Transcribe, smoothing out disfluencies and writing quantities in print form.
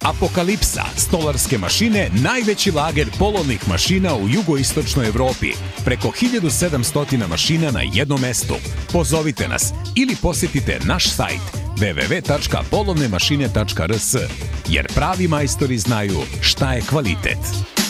Apokalipsa, stolarske mašine, najveći lager polovnih mašina u jugoistočnoj Evropi. Preko 1700 mašina na jednom mestu. Pozovite nas ili posjetite naš sajt www.polovnemašine.rs, jer pravi majstori znaju šta je kvalitet.